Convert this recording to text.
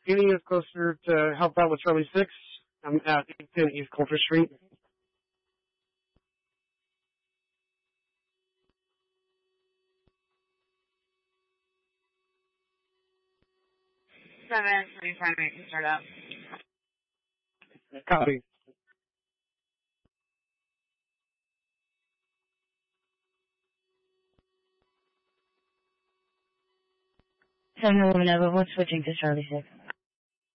Getting us closer to help out with Charlie 6. I'm at 810 East Coulter Street. Three primary can start up. Copy. 711, we're switching to Charlie 6.